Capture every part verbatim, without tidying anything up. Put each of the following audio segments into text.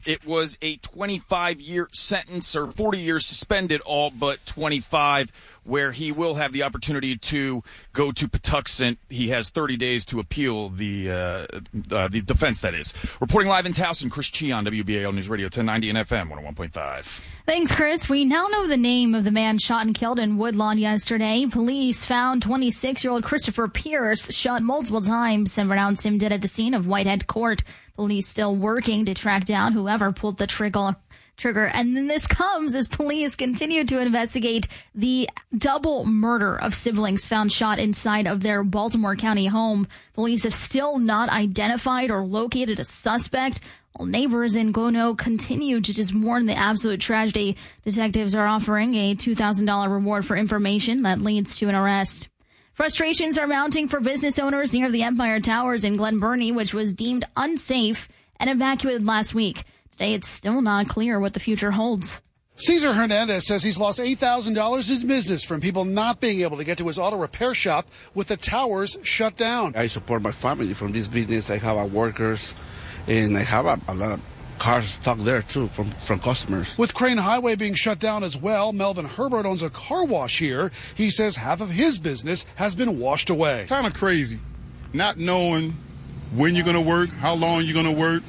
It was a twenty-five year sentence, or forty years suspended, all but twenty-five, where he will have the opportunity to go to Patuxent. He has thirty days to appeal the uh, uh, the defense, that is. Reporting live in Towson, Chris Chi on W B A L News Radio ten ninety and F M one oh one point five. Thanks, Chris. We now know the name of the man shot and killed in Woodlawn yesterday. Police found twenty-six-year-old Christopher Pierce shot multiple times and pronounced him dead at the scene of Whitehead Court. Police still working to track down whoever pulled the trigger. Trigger. And then this comes as police continue to investigate the double murder of siblings found shot inside of their Baltimore County home. Police have still not identified or located a suspect. While neighbors in Gono continue to just mourn the absolute tragedy, detectives are offering a two thousand dollars reward for information that leads to an arrest. Frustrations are mounting for business owners near the Empire Towers in Glen Burnie, which was deemed unsafe and evacuated last week. Today, it's still not clear what the future holds. Cesar Hernandez says he's lost eight thousand dollars in business from people not being able to get to his auto repair shop with the towers shut down. I support my family from this business. I have workers, and I have a, a lot of cars stuck there, too, from, from customers. With Crane Highway being shut down as well, Melvin Herbert owns a car wash here. He says half of his business has been washed away. Kind of crazy, not knowing when you're going to work, how long you're going to work,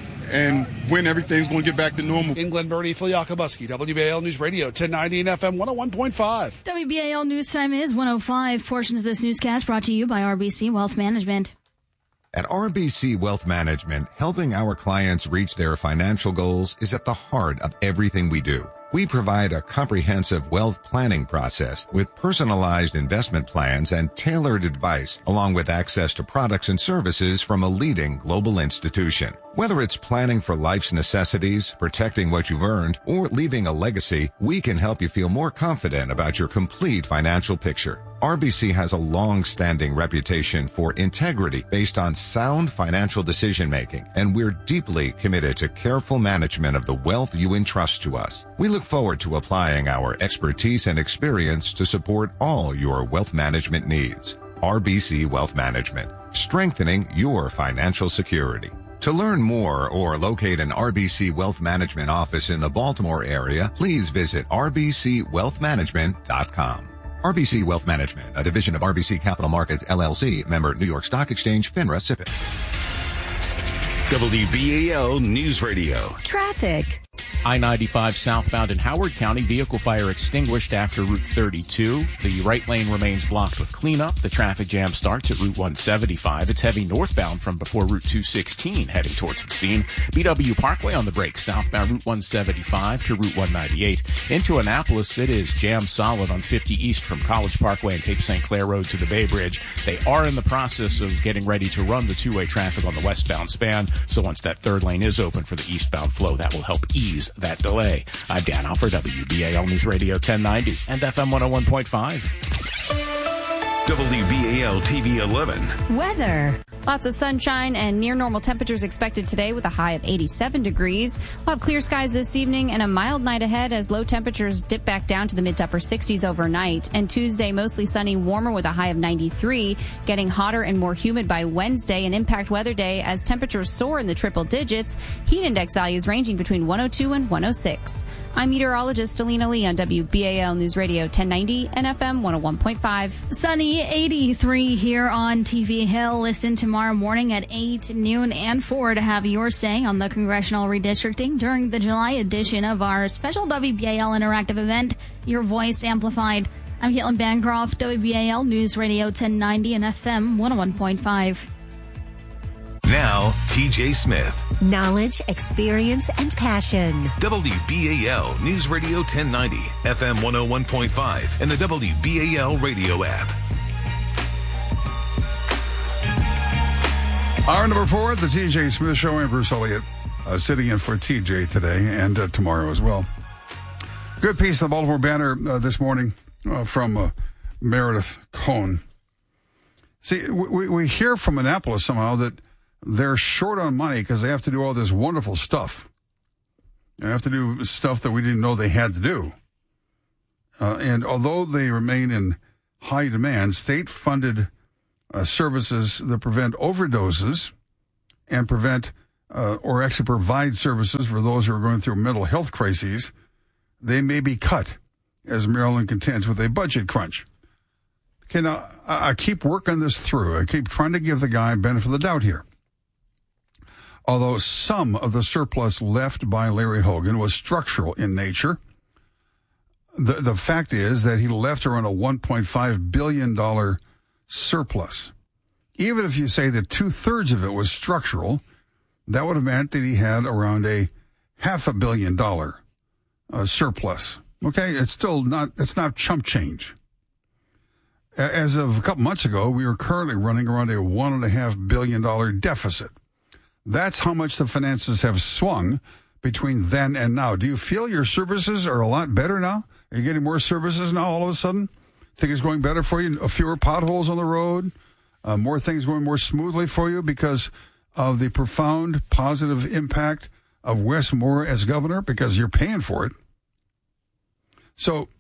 and when everything's going to get back to normal. In Glen Burnie, Phil Yakubuski, W B A L News Radio, ten ninety and F M one oh one point five. W B A L News Time is one oh five. Portions of this newscast brought to you by R B C Wealth Management. At R B C Wealth Management, helping our clients reach their financial goals is at the heart of everything we do. We provide a comprehensive wealth planning process with personalized investment plans and tailored advice, along with access to products and services from a leading global institution. Whether it's planning for life's necessities, protecting what you've earned, or leaving a legacy, we can help you feel more confident about your complete financial picture. R B C has a long-standing reputation for integrity based on sound financial decision-making, and we're deeply committed to careful management of the wealth you entrust to us. We look forward to applying our expertise and experience to support all your wealth management needs. R B C Wealth Management, strengthening your financial security. To learn more or locate an R B C Wealth Management office in the Baltimore area, please visit r b c wealth management dot com. R B C Wealth Management, a division of R B C Capital Markets, L L C, member New York Stock Exchange, FINRA, S I P C. W B A L News Radio. Traffic. I ninety-five southbound in Howard County, vehicle fire extinguished after Route thirty-two. The right lane remains blocked with cleanup. The traffic jam starts at Route one seventy-five. It's heavy northbound from before Route two sixteen heading towards the scene. B W Parkway on the brakes southbound Route one seventy-five to Route one ninety-eight. Into Annapolis, it is jam solid on fifty East from College Parkway and Cape Saint Clair Road to the Bay Bridge. They are in the process of getting ready to run the two-way traffic on the westbound span. So once that third lane is open for the eastbound flow, that will help ease that delay. I'm Dan Alford, W B A L News Radio ten ninety and F M one oh one point five. W B A L T V eleven. Weather. Lots of sunshine and near normal temperatures expected today with a high of eighty-seven degrees. We'll have clear skies this evening and a mild night ahead as low temperatures dip back down to the mid to upper sixties overnight. And Tuesday, mostly sunny, warmer with a high of ninety-three. Getting hotter and more humid by Wednesday, an impact weather day as temperatures soar in the triple digits. Heat index values ranging between one oh two and one oh six. I'm meteorologist Alina Lee on W B A L News Radio ten ninety and F M one oh one point five. Sunny eighty-three here on T V Hill. Listen tomorrow morning at eight, noon, and four to have your say on the congressional redistricting during the July edition of our special W B A L interactive event, Your Voice Amplified. I'm Caitlin Bancroft, W B A L News Radio ten ninety and F M one oh one point five. Now, T J Smith. Knowledge, experience, and passion. W B A L News Radio ten ninety, F M one oh one point five, and the W B A L radio app. Hour number four, the T J Smith Show, and Bruce Elliott uh, sitting in for T J today and uh, tomorrow as well. Good piece of the Baltimore Banner uh, this morning uh, from uh, Meredith Cohn. See, we, we hear from Annapolis somehow that they're short on money because they have to do all this wonderful stuff. They have to do stuff that we didn't know they had to do. Uh, and although they remain in high demand, state-funded uh, services that prevent overdoses and prevent uh, or actually provide services for those who are going through mental health crises, they may be cut, as Maryland contends with a budget crunch. Okay, now, I, I keep working this through. I keep trying to give the guy benefit of the doubt here. Although some of the surplus left by Larry Hogan was structural in nature, the, the fact is that he left around a one point five billion dollars surplus. Even if you say that two-thirds of it was structural, that would have meant that he had around a half a billion dollar uh, surplus. Okay, it's still not, it's not chump change. As of a couple months ago, we were currently running around a one and a half billion dollar deficit. That's how much the finances have swung between then and now. Do you feel your services are a lot better now? Are you getting more services now all of a sudden? Think it's going better for you? Fewer potholes on the road? Uh, more things going more smoothly for you because of the profound positive impact of Wes Moore as governor? Because you're paying for it. So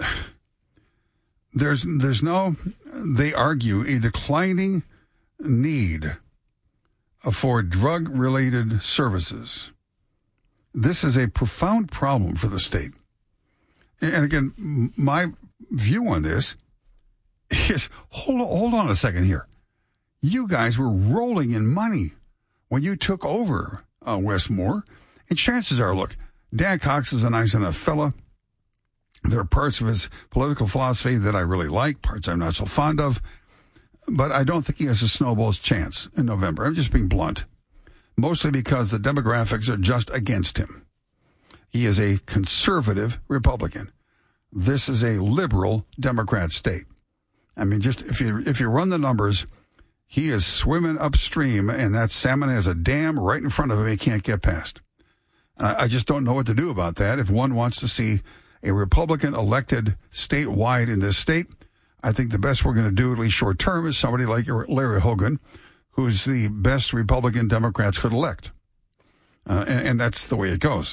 there's there's no, they argue, a declining need for drug-related services. This is a profound problem for the state. And again, my view on this is, hold on, hold on a second here. You guys were rolling in money when you took over uh, Wes Moore. And chances are, look, Dan Cox is a nice enough fella. There are parts of his political philosophy that I really like, parts I'm not so fond of. But I don't think he has a snowball's chance in November. I'm just being blunt. Mostly because the demographics are just against him. He is a conservative Republican. This is a liberal Democrat state. I mean, just if you if you run the numbers, he is swimming upstream, and that salmon has a dam right in front of him he can't get past. Uh, I just don't know what to do about that. If one wants to see a Republican elected statewide in this state, I think the best we're going to do, at least short term, is somebody like Larry Hogan, who's the best Republican Democrats could elect. Uh, and, and that's the way it goes.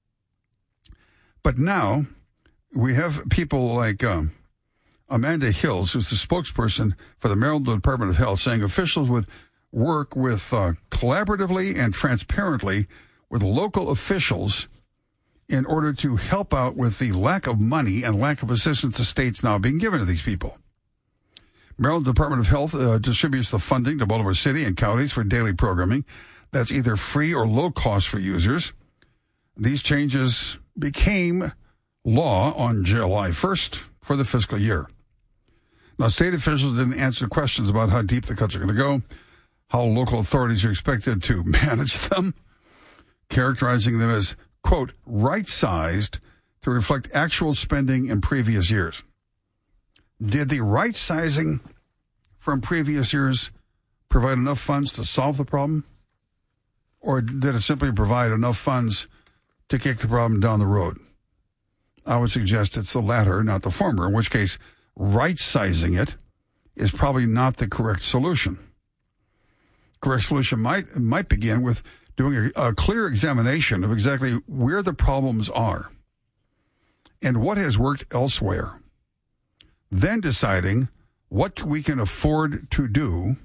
But now we have people like um, Amanda Hills, who's the spokesperson for the Maryland Department of Health, saying officials would work with uh, collaboratively and transparently with local officials in order to help out with the lack of money and lack of assistance the state's now being given to these people. Maryland Department of Health uh, distributes the funding to Baltimore City and counties for daily programming that's either free or low cost for users. These changes became law on July first for the fiscal year. Now, state officials didn't answer questions about how deep the cuts are going to go, how local authorities are expected to manage them, characterizing them as, quote, right-sized to reflect actual spending in previous years. Did the right-sizing from previous years provide enough funds to solve the problem? Or did it simply provide enough funds to kick the problem down the road? I would suggest it's the latter, not the former, in which case right-sizing it is probably not the correct solution. Correct solution might might begin with doing a, a clear examination of exactly where the problems are and what has worked elsewhere. Then deciding what we can afford to do,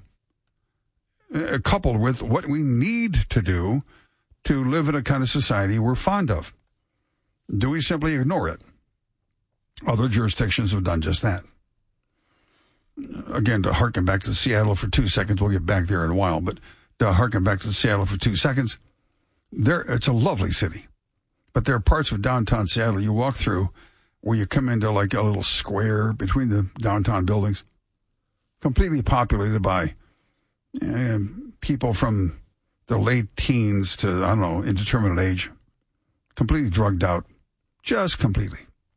uh, coupled with what we need to do to live in a kind of society we're fond of. Do we simply ignore it? Other jurisdictions have done just that. Again, to harken back to Seattle for two seconds, we'll get back there in a while, but to harken back to Seattle for two seconds, there it's a lovely city. But there are parts of downtown Seattle you walk through where you come into like a little square between the downtown buildings, completely populated by uh, people from the late teens to, I don't know, indeterminate age, completely drugged out, just completely.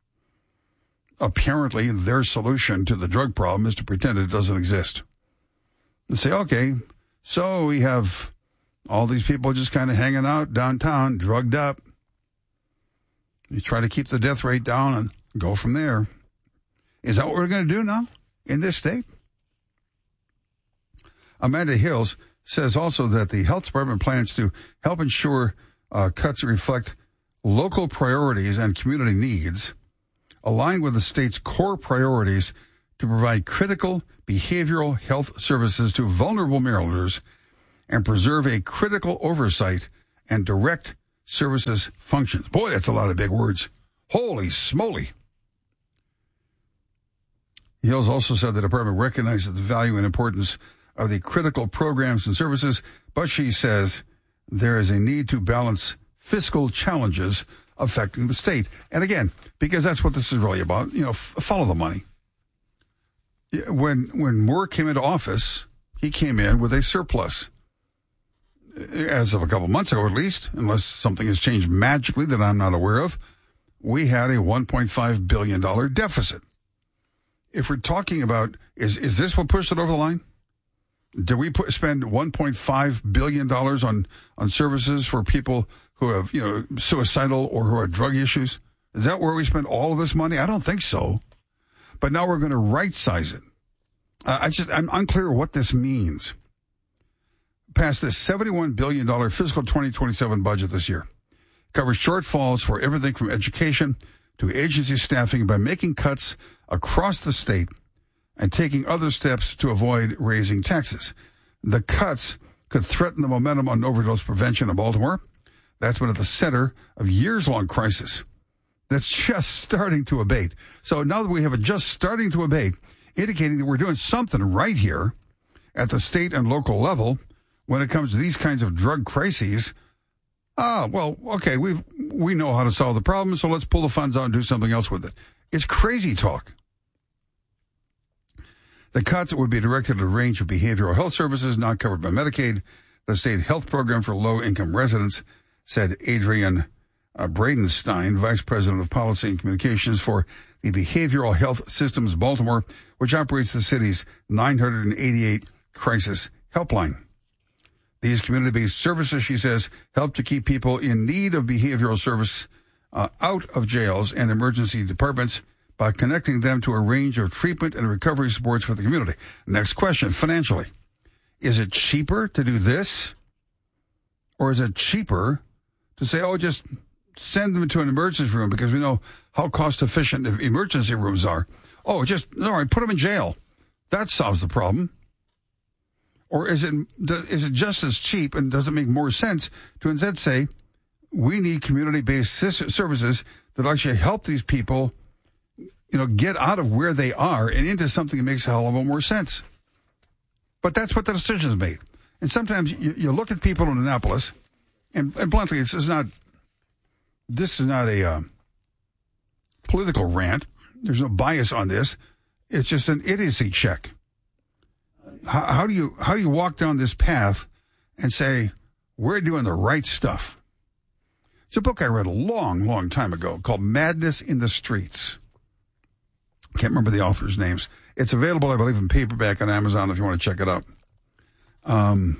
Apparently, their solution to the drug problem is to pretend it doesn't exist. And say, okay, so we have all these people just kind of hanging out downtown, drugged up. You try to keep the death rate down and go from there. Is that what we're going to do now in this state? Amanda Hills says also that the health department plans to help ensure uh, cuts reflect local priorities and community needs, aligned with the state's core priorities to provide critical behavioral health services to vulnerable Marylanders and preserve a critical oversight and direct services functions. Boy, that's a lot of big words. Holy smoly. Hills also said the department recognizes the value and importance of the critical programs and services, but she says there is a need to balance fiscal challenges affecting the state. And again, because that's what this is really about, you know, f- follow the money. When, when Moore came into office, he came in with a surplus. As of a couple months ago, at least, unless something has changed magically that I'm not aware of, we had a one point five billion dollars deficit. If we're talking about, is is this what pushed it over the line? Did we put, spend one point five billion dollars on, on services for people who have, you know, suicidal or who have drug issues? Is that where we spend all of this money? I don't think so. But now we're going to right-size it. Uh, I just, I'm unclear what this means. Passed this seventy-one billion dollars fiscal twenty twenty-seven budget this year. Covers shortfalls for everything from education to agency staffing by making cuts across the state and taking other steps to avoid raising taxes. The cuts could threaten the momentum on overdose prevention in Baltimore. That's been at the center of years-long crisis that's just starting to abate. So now that we have it just starting to abate, indicating that we're doing something right here at the state and local level when it comes to these kinds of drug crises. Ah, well, okay, we we know how to solve the problem, so let's pull the funds out and do something else with it. It's crazy talk. The cuts would be directed at a range of behavioral health services not covered by Medicaid, the state health program for low-income residents, said Adrian uh, Bradenstein, Vice President of Policy and Communications for the Behavioral Health Systems Baltimore, which operates the city's nine hundred eighty-eight crisis helpline. These community-based services, she says, help to keep people in need of behavioral service uh, out of jails and emergency departments by connecting them to a range of treatment and recovery supports for the community. Next question, financially. Is it cheaper to do this? Or is it cheaper to say, oh, just send them to an emergency room because we know how cost-efficient emergency rooms are? Oh, just, all right, put them in jail. That solves the problem. Or is it is it just as cheap and does it make more sense to instead say, we need community-based services that actually help these people, you know, get out of where they are and into something that makes a hell of a more sense. But that's what the decision is made. And sometimes you, you look at people in Annapolis, and, and bluntly, this is not this is not a uh, political rant. There's no bias on this. It's just an idiocy check. How, how do you how do you walk down this path and say we're doing the right stuff? It's a book I read a long, long time ago called Madness in the Streets. Can't remember the author's names. It's available, I believe, in paperback on Amazon if you want to check it out. Um,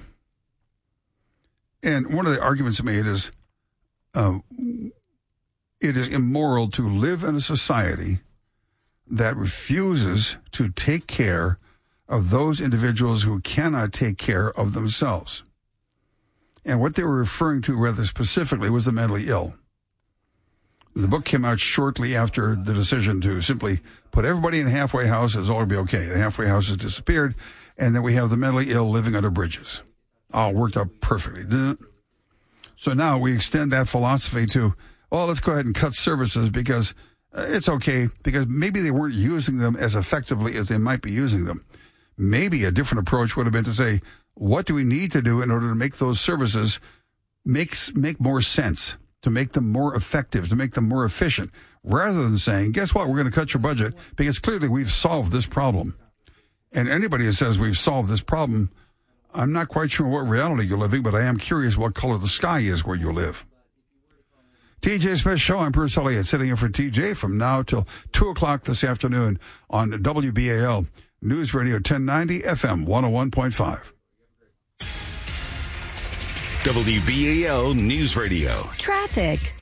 and one of the arguments made is uh, it is immoral to live in a society that refuses to take care of those individuals who cannot take care of themselves. And what they were referring to rather specifically was the mentally ill. The book came out shortly after the decision to simply put everybody in halfway houses, all will be okay. The halfway houses disappeared, and then we have the mentally ill living under bridges. Oh, it worked out perfectly, didn't it? So now we extend that philosophy to, well, let's go ahead and cut services because it's okay, because maybe they weren't using them as effectively as they might be using them. Maybe a different approach would have been to say, what do we need to do in order to make those services make, make more sense, to make them more effective, to make them more efficient, rather than saying, guess what, we're going to cut your budget because clearly we've solved this problem. And anybody who says we've solved this problem, I'm not quite sure what reality you're living, but I am curious what color the sky is where you live. T J Smith Show, I'm Bruce Elliott, sitting in for T J from now till two o'clock this afternoon on W B A L News Radio ten ninety, F M one oh one point five. W B A L News Radio. Traffic.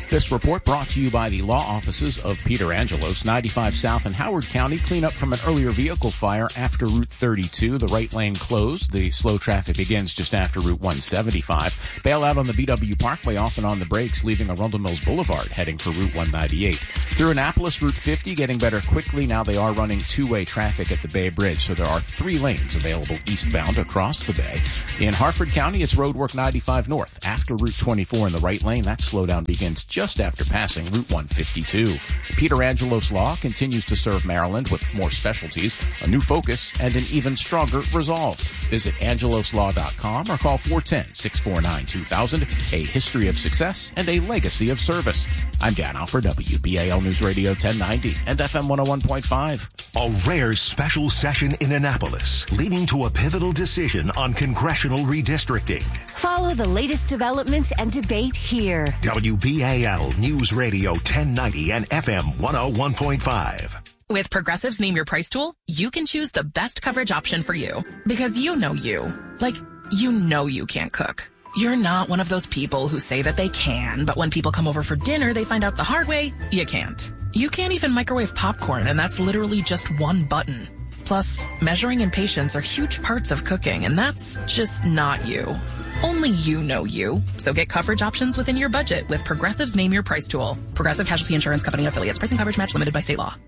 This report brought to you by the law offices of Peter Angelos, ninety-five South in Howard County. Clean up from an earlier vehicle fire after Route thirty-two. The right lane closed. The slow traffic begins just after Route one seventy-five. Bailout on the B W Parkway off and on the brakes, leaving Arundel Mills Boulevard, heading for Route one ninety-eight. Through Annapolis, Route fifty, getting better quickly. Now they are running two-way traffic at the Bay Bridge, so there are three lanes available eastbound across the Bay. In Harford County, it's roadwork ninety-five North. After Route twenty-four in the right lane, that slowdown begins just after passing Route one fifty-two. Peter Angelos Law continues to serve Maryland with more specialties, a new focus, and an even stronger resolve. Visit angelos law dot com or call four one zero, six four nine, two thousand. A history of success and a legacy of service. I'm Dan Alford, W B A L News Radio ten ninety and F M one oh one point five. A rare special session in Annapolis, leading to a pivotal decision on congressional redistricting. Follow the latest developments and debate here. W B A L News Radio ten ninety and F M one oh one point five. With Progressive's Name Your Price tool, you can choose the best coverage option for you. Because you know you. Like, you know you can't cook. You're not one of those people who say that they can, but when people come over for dinner, they find out the hard way, you can't. You can't even microwave popcorn, and that's literally just one button. Plus, measuring and patience are huge parts of cooking, and that's just not you. Only you know you. So get coverage options within your budget with Progressive's Name Your Price tool. Progressive Casualty Insurance Company and affiliates. Pricing coverage match limited by state law.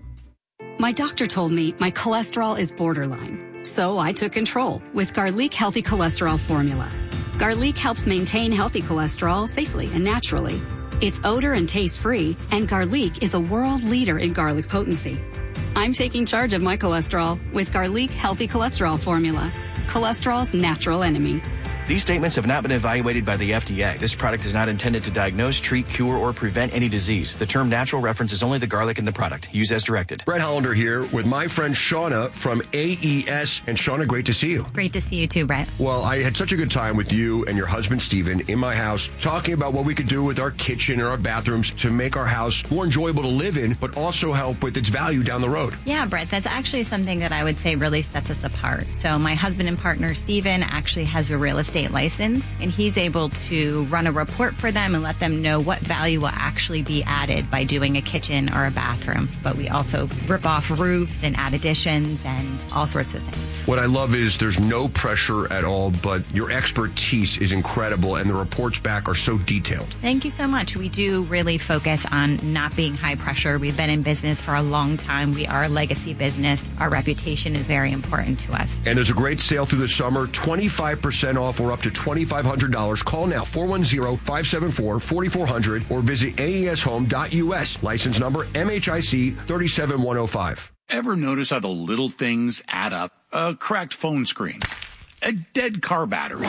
My doctor told me my cholesterol is borderline, so I took control with Garlic Healthy Cholesterol Formula. Garlic helps maintain healthy cholesterol safely and naturally. It's odor and taste-free, and Garlic is a world leader in garlic potency. I'm taking charge of my cholesterol with Garlic Healthy Cholesterol Formula, cholesterol's natural enemy. These statements have not been evaluated by the F D A. This product is not intended to diagnose, treat, cure, or prevent any disease. The term natural references only the garlic in the product. Use as directed. Brett Hollander here with my friend Shauna from A E S. And Shauna, great to see you. Great to see you too, Brett. Well, I had such a good time with you and your husband, Steven, in my house, talking about what we could do with our kitchen and our bathrooms to make our house more enjoyable to live in, but also help with its value down the road. Yeah, Brett, that's actually something that I would say really sets us apart. So my husband and partner, Steven, actually has a real estate license, and he's able to run a report for them and let them know what value will actually be added by doing a kitchen or a bathroom. But we also rip off roofs and add additions and all sorts of things. What I love is there's no pressure at all, but your expertise is incredible, and the reports back are so detailed. Thank you so much. We do really focus on not being high pressure. We've been in business for a long time. We are a legacy business. Our reputation is very important to us. And there's a great sale through the summer, twenty-five percent off or up to twenty-five hundred dollars. Call now, four one zero, five seven four, four four zero zero or visit A E S home dot U S. License number M H I C three seven one zero five. Ever notice how the little things add up? A cracked phone screen, a dead car battery,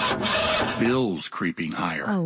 bills creeping higher. Oh,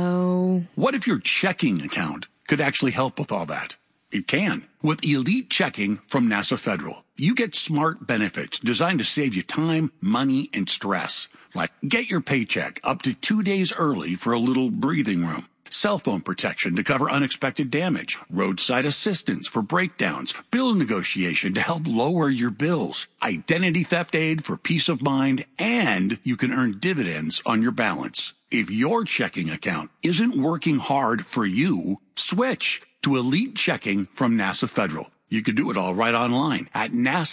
no. What if your checking account could actually help with all that? It can. With Elite Checking from NASA Federal, you get smart benefits designed to save you time, money, and stress. Like get your paycheck up to two days early for a little breathing room. Cell phone protection to cover unexpected damage, roadside assistance for breakdowns, bill negotiation to help lower your bills, identity theft aid for peace of mind, and you can earn dividends on your balance. If your checking account isn't working hard for you, switch to Elite Checking from NASA Federal. You can do it all right online at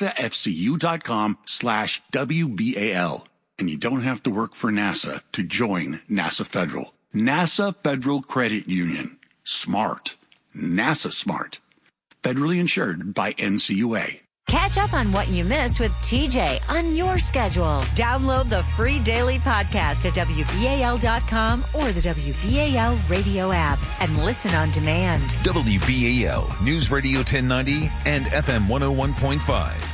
nasafcu.com slash WBAL. And you don't have to work for NASA to join NASA Federal. NASA Federal Credit Union. Smart. NASA smart. Federally insured by N C U A. Catch up on what you missed with T J on your schedule. Download the free daily podcast at W B A L dot com or the W B A L radio app and listen on demand. W B A L News Radio ten ninety and F M one oh one point five.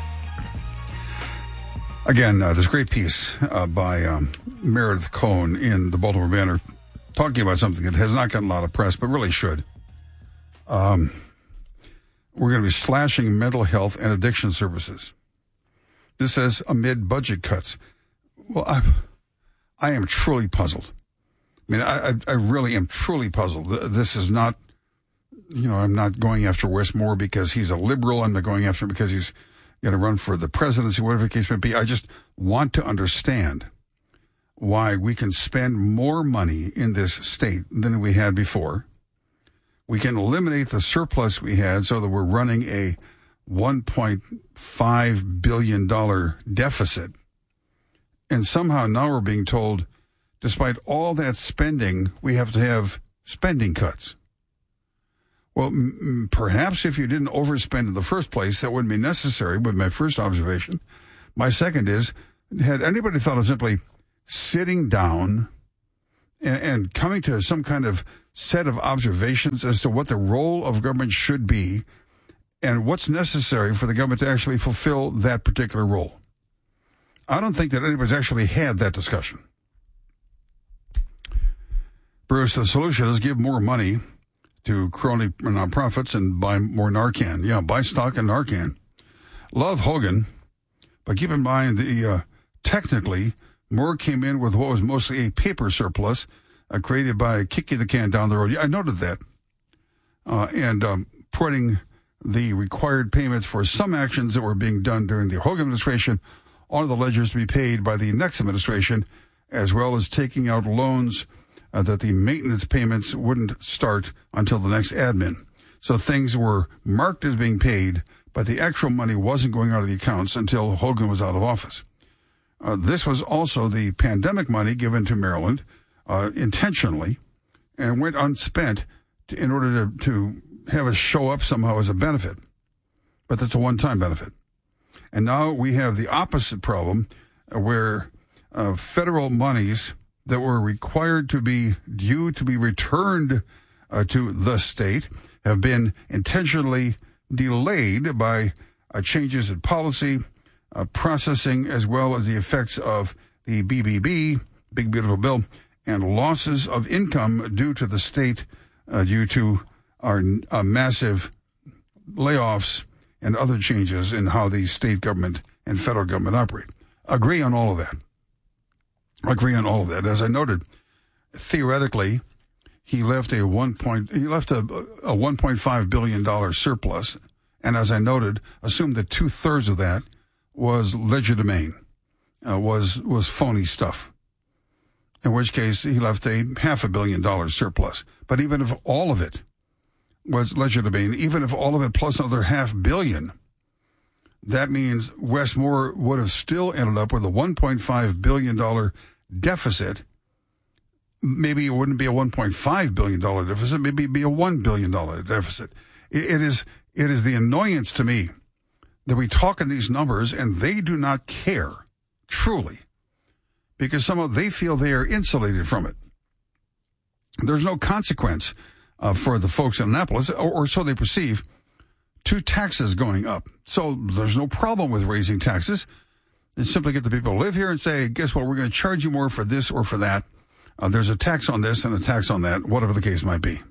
Again, uh, this great piece uh, by um, Meredith Cohn in the Baltimore Banner talking about something that has not gotten a lot of press, but really should. Um, we're going to be slashing mental health and addiction services. This says amid budget cuts. Well, I, I am truly puzzled. I mean, I, I really am truly puzzled. This is not, you know, I'm not going after Wes Moore because he's a liberal. I'm not going after him because he's going to run for the presidency, whatever the case may be. I just want to understand why we can spend more money in this state than we had before we can eliminate the surplus we had so that we're running a one point five billion dollars deficit. And somehow now we're being told, despite all that spending, we have to have spending cuts. Well, m- perhaps if you didn't overspend in the first place, that wouldn't be necessary, would be my first observation. My second is, had anybody thought of simply sitting down and, and coming to some kind of set of observations as to what the role of government should be and what's necessary for the government to actually fulfill that particular role? I don't think that anybody's actually had that discussion. Bruce, the solution is give more money to crony nonprofits and buy more Narcan. Yeah, buy stock in Narcan. Love Hogan, but keep in mind the uh, technically Moore came in with what was mostly a paper surplus uh, created by kicking the can down the road. Yeah, I noted that. Uh, and um, putting the required payments for some actions that were being done during the Hogan administration on the ledgers to be paid by the next administration, as well as taking out loans uh, that the maintenance payments wouldn't start until the next admin. So things were marked as being paid, but the actual money wasn't going out of the accounts until Hogan was out of office. Uh, this was also the pandemic money given to Maryland uh, intentionally and went unspent to, in order to, to have us show up somehow as a benefit. But that's a one-time benefit. And now we have the opposite problem uh, where uh, federal monies that were required to be due to be returned uh, to the state have been intentionally delayed by uh, changes in policy, uh, processing, as well as the effects of the B B B, Big Beautiful Bill, and losses of income due to the state uh, due to our uh, massive layoffs and other changes in how the state government and federal government operate. Agree on all of that. Agree on all of that. As I noted, theoretically, he left a one point he left a, a one point five billion dollars surplus, and as I noted, assumed that two thirds of that was legerdemain, uh, was was phony stuff. In which case, he left a half a billion dollars surplus. But even if all of it was legerdemain, even if all of it plus another half billion, that means Wes Moore would have still ended up with a one point five billion dollars deficit. Maybe it wouldn't be a one point five billion dollars deficit. Maybe it'd be a one billion dollars deficit. It, it is it is the annoyance to me that we talk in these numbers and they do not care, truly, because somehow they feel they are insulated from it. There's no consequence uh, for the folks in Annapolis, or, or so they perceive, to taxes going up. So there's no problem with raising taxes. And simply get the people to live here and say, guess what, we're going to charge you more for this or for that. Uh, there's a tax on this and a tax on that, whatever the case might be.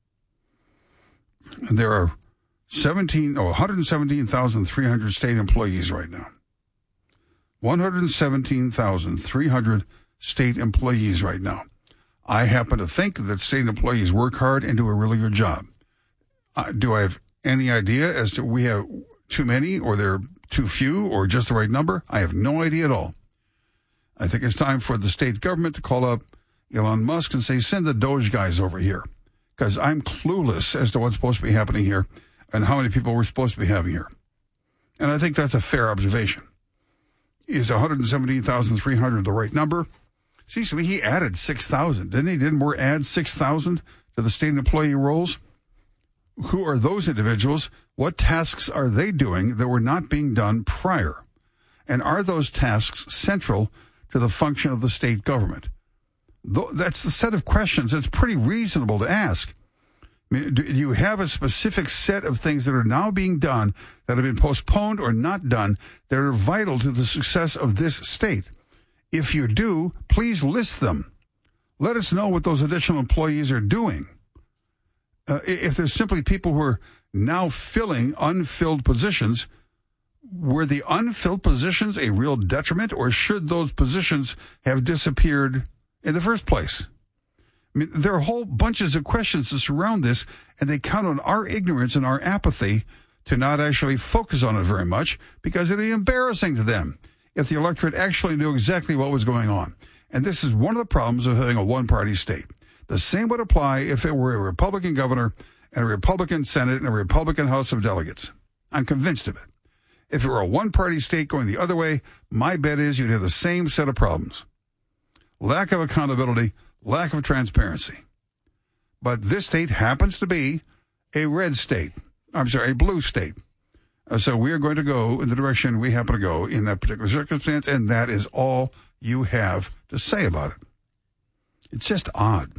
And there are seventeen, oh, one hundred seventeen thousand three hundred state employees right now. one hundred seventeen thousand three hundred state employees right now. I happen to think that state employees work hard and do a really good job. Uh, do I have any idea as to we have too many or they're too few or just the right number? I have no idea at all. I think it's time for the state government to call up Elon Musk and say, send the Doge guys over here, because I'm clueless as to what's supposed to be happening here and how many people we're supposed to be having here. And I think that's a fair observation. Is one hundred seventeen thousand three hundred the right number? Seems to me he added six thousand, didn't he? Didn't Moore add six thousand to the state employee rolls? Who are those individuals? What tasks are they doing that were not being done prior? And are those tasks central to the function of the state government? That's the set of questions that's pretty reasonable to ask. I mean, do you have a specific set of things that are now being done that have been postponed or not done that are vital to the success of this state? If you do, please list them. Let us know what those additional employees are doing. Uh, if there's simply people who are now filling unfilled positions, were the unfilled positions a real detriment, or should those positions have disappeared in the first place? I mean, there are whole bunches of questions that surround this, and they count on our ignorance and our apathy to not actually focus on it very much, because it would be embarrassing to them if the electorate actually knew exactly what was going on. And this is one of the problems of having a one-party state. The same would apply if it were a Republican governor and a Republican Senate and a Republican House of Delegates. I'm convinced of it. If it were a one-party state going the other way, my bet is you'd have the same set of problems. Lack of accountability, lack of transparency. But this state happens to be a red state. I'm sorry, a blue state. Uh, so we are going to go in the direction we happen to go in that particular circumstance, and that is all you have to say about it. It's just odd.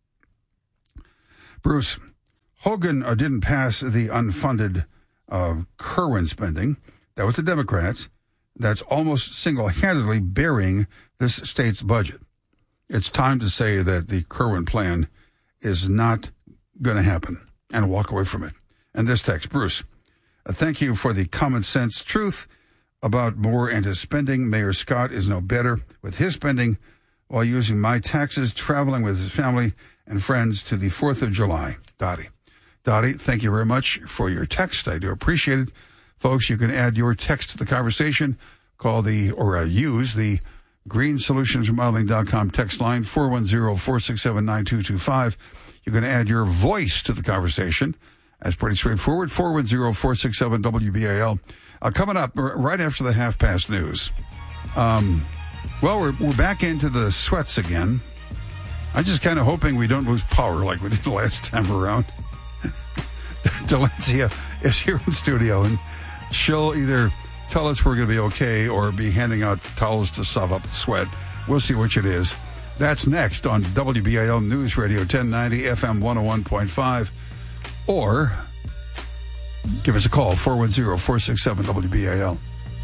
Bruce, Hogan uh, didn't pass the unfunded uh, Kerwin spending. That was the Democrats. That's almost single-handedly burying this state's budget. It's time to say that the Kerwin plan is not going to happen and walk away from it. And this text, Bruce, uh, thank you for the common sense truth about Moore and his spending. Mayor Scott is no better with his spending while using my taxes, traveling with his family and friends to the fourth of July. Dottie. Dottie, thank you very much for your text. I do appreciate it. Folks, you can add your text to the conversation. Call the, or uh, use the green solutions remodeling dot com text line, four one zero, four six seven, nine two two five. You can add your voice to the conversation. That's pretty straightforward, four one zero, four six seven, W B A L. Uh, coming up r- right after the half-past news. Um, well, we're, we're back into the sweats again. I'm just kind of hoping we don't lose power like we did last time around. Delencia is here in studio, and she'll either tell us we're going to be okay or be handing out towels to sop up the sweat. We'll see which it is. That's next on W B A L News Radio ten ninety F M one oh one point five. Or give us a call, four one zero, four six seven, W B A L.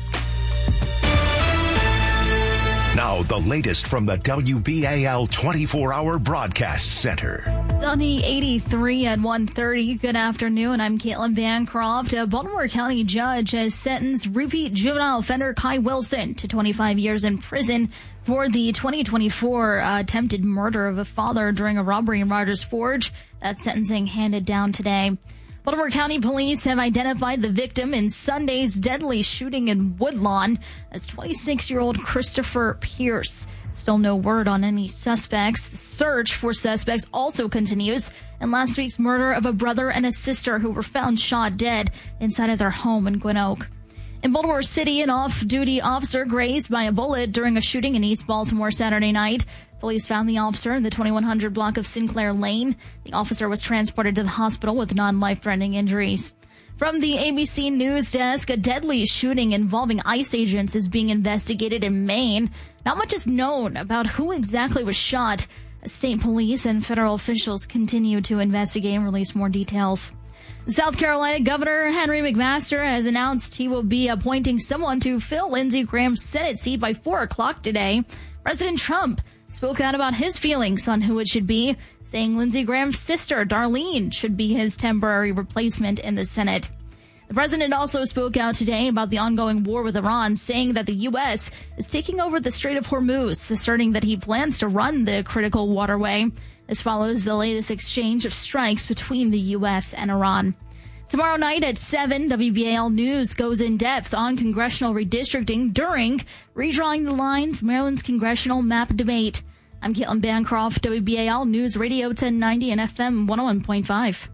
Now, the latest from the W B A L twenty-four hour Broadcast Center. Sunny eighty-three at one thirty. Good afternoon. I'm Caitlin Bancroft. A Baltimore County judge has sentenced repeat juvenile offender Kai Wilson to twenty-five years in prison for the twenty twenty-four uh, attempted murder of a father during a robbery in Rogers Forge. That sentencing handed down today. Baltimore County Police have identified the victim in Sunday's deadly shooting in Woodlawn as twenty-six-year-old Christopher Pierce. Still no word on any suspects. The search for suspects also continues in last week's murder of a brother and a sister who were found shot dead inside of their home in Gwynn Oak. In Baltimore City, an off-duty officer grazed by a bullet during a shooting in East Baltimore Saturday night. Police found the officer in the twenty-one hundred block of Sinclair Lane. The officer was transported to the hospital with non-life-threatening injuries. From the A B C News Desk, a deadly shooting involving ICE agents is being investigated in Maine. Not much is known about who exactly was shot. State police and federal officials continue to investigate and release more details. South Carolina Governor Henry McMaster has announced he will be appointing someone to fill Lindsey Graham's Senate seat by four o'clock today. President Trump spoke out about his feelings on who it should be, saying Lindsey Graham's sister, Darlene, should be his temporary replacement in the Senate. The president also spoke out today about the ongoing war with Iran, saying that the U S is taking over the Strait of Hormuz, asserting that he plans to run the critical waterway. This follows the latest exchange of strikes between the U S and Iran. Tomorrow night at seven, W B A L News goes in depth on congressional redistricting during Redrawing the Lines, Maryland's congressional map debate. I'm Caitlin Bancroft, W B A L News Radio ten ninety and F M one oh one point five.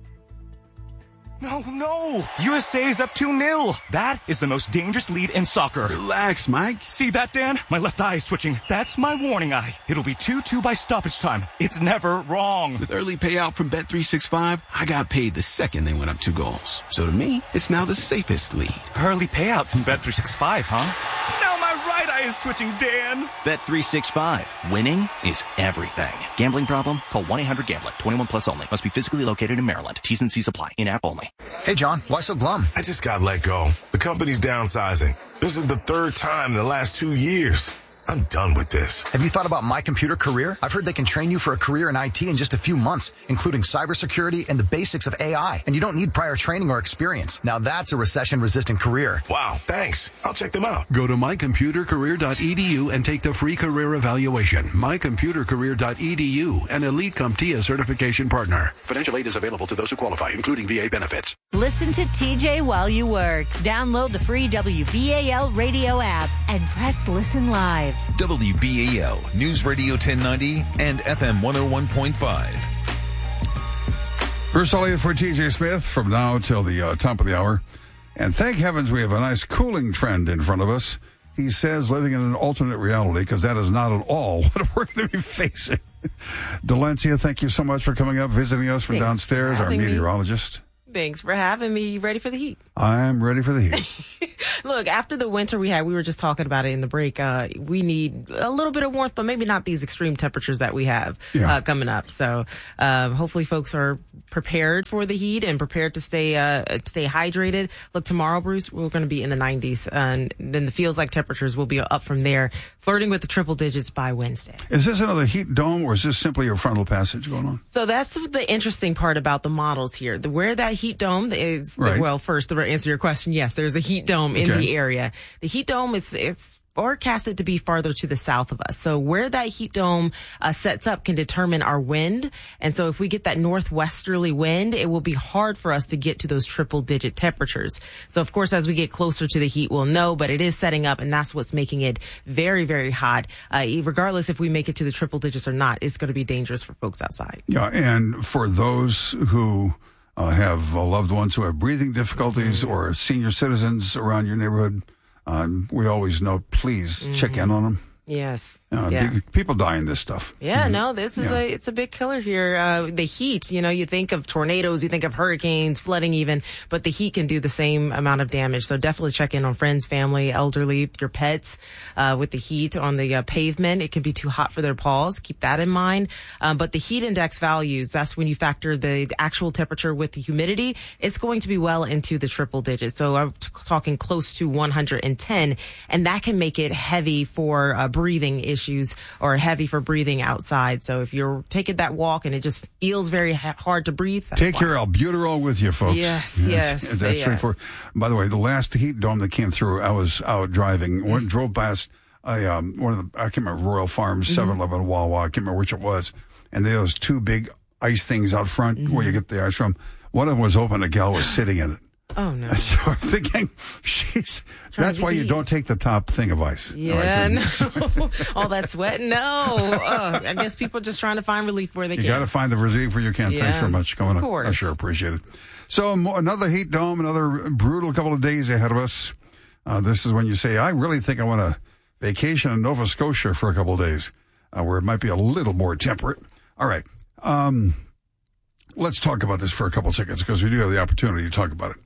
No, no! U S A is up two nil. That is the most dangerous lead in soccer. Relax, Mike. See that, Dan? My left eye is twitching. That's my warning eye. It'll be two two by stoppage time. It's never wrong. With early payout from Bet three sixty-five, I got paid the second they went up two goals. So to me, it's now the safest lead. Early payout from Bet three sixty-five, huh? Now my right eye is twitching, Dan. Bet three sixty-five. Winning is everything. Gambling problem? Call one eight hundred gambler. twenty-one plus only. Must be physically located in Maryland. T's and C's apply. In-app only. Hey, John, why so glum? I just got let go. The company's downsizing. This is the third time in the last two years. I'm done with this. Have you thought about My Computer Career? I've heard they can train you for a career in I T in just a few months, including cybersecurity and the basics of A I. And you don't need prior training or experience. Now that's a recession-resistant career. Wow, thanks. I'll check them out. Go to my computer career dot e d u and take the free career evaluation. my computer career dot e d u, an Elite CompTIA certification partner. Financial aid is available to those who qualify, including V A benefits. Listen to T J while you work. Download the free W B A L radio app and press Listen Live. W B A L News Radio ten ninety and F M one oh one point five. Bruce Elliott for T J Smith from now till the uh, top of the hour. And thank heavens we have a nice cooling trend in front of us. He says living in an alternate reality, because that is not at all what we're going to be facing. Delancia, thank you so much for coming up, visiting us from Thanks downstairs, our meteorologist. Me. Thanks for having me. You ready for the heat? I'm ready for the heat. Look, after the winter we had, we were just talking about it in the break, uh, we need a little bit of warmth, but maybe not these extreme temperatures that we have yeah. uh, coming up. So um, hopefully folks are prepared for the heat and prepared to stay uh, stay hydrated. Look, tomorrow, Bruce, we're going to be in the nineties, and then the feels like temperatures will be up from there, flirting with the triple digits by Wednesday. Is this another heat dome, or is this simply a frontal passage going on? So that's the interesting part about the models here. The, where that heat dome is, right. well, first, to answer your question, yes, there's a heat dome in okay. the area. The heat dome is it's forecasted to be farther to the south of us. So where that heat dome uh, sets up can determine our wind. And so if we get that northwesterly wind, it will be hard for us to get to those triple digit temperatures. So of course, as we get closer to the heat, we'll know, but it is setting up, and that's what's making it very, very hot. Uh, regardless if we make it to the triple digits or not, it's going to be dangerous for folks outside. Yeah. And for those who uh, have uh, loved ones who have breathing difficulties mm-hmm. or senior citizens around your neighborhood, Um, we always know, please mm-hmm. check in on them. Yes. Uh, yeah. big, people die in this stuff. Yeah, mm-hmm. no, this is yeah. a, it's a big killer here. Uh, the heat, you know, you think of tornadoes, you think of hurricanes, flooding even, but the heat can do the same amount of damage. So definitely check in on friends, family, elderly, your pets, uh, with the heat on the uh, pavement. It can be too hot for their paws. Keep that in mind. Um, but the heat index values, that's when you factor the actual temperature with the humidity. It's going to be well into the triple digits. So I'm t- talking close to one hundred ten, and that can make it heavy for uh, breathing issues or heavy for breathing outside. So if you're taking that walk and it just feels very ha- hard to breathe, that's take why. your albuterol with you, folks. Yes, yes. yes. That's yeah. right. For, by the way, the last heat dome that came through, I was out driving, mm-hmm. went, drove past a, um, one of the, I can't remember, Royal Farms, mm-hmm. seven eleven, Wawa, I can't remember which it was. And there was two big ice things out front mm-hmm. where you get the ice from. One of them was open, a gal was sitting in it. Oh, no. So I'm thinking, she's, that's why you heat. Don't take the top thing of ice. Yeah, no. All that sweat? No. Oh, I guess people are just trying to find relief where they you can. You got to find the relief where you can. Yeah, thanks very much coming of up. course. I sure appreciate it. So more, another heat dome, another brutal couple of days ahead of us. Uh, this is when you say, I really think I want to vacation in Nova Scotia for a couple of days, uh, where it might be a little more temperate. All right. Um, let's talk about this for a couple of seconds, because we do have the opportunity to talk about it.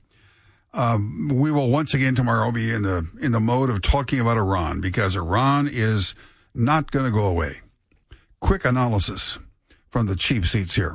Um, we will once again tomorrow be in the in the mode of talking about Iran, because Iran is not going to go away. Quick analysis from the cheap seats here.